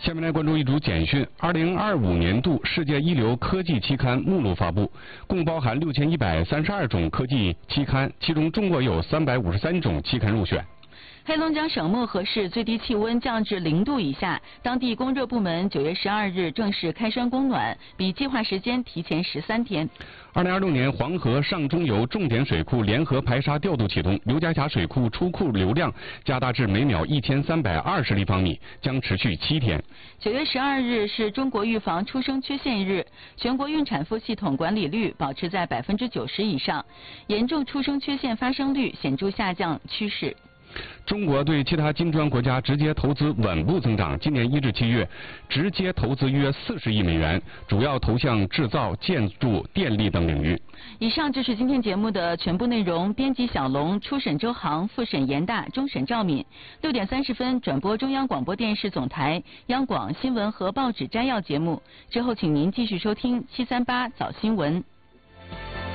下面来关注一组简讯：2025年度世界一流科技期刊目录发布，共包含6132种科技期刊，其中中国有353种期刊入选。 黑龙江省漠河市最低气温降至0度以下，当地供热部门9月12日正式开栓供暖，比计划时间提前13天。 2026年黄河上中游重点水库联合排沙调度启动，刘家峡水库出库流量加大至每秒1320立方米，将持续7天。 9月12日是中国预防出生缺陷日，全国孕产妇系统管理率保持在90%以上，严重出生缺陷发生率显著下降趋势。 中国对其他金砖国家直接投资稳步增长，今年1至7月，直接投资约40亿美元，主要投向制造、建筑、电力等领域。 以上就是今天节目的全部内容。编辑小龙，初审周航，复审严大，终审赵敏。6点30分转播中央广播电视总台央广新闻和报纸摘要节目，之后请您继续收听738早新闻。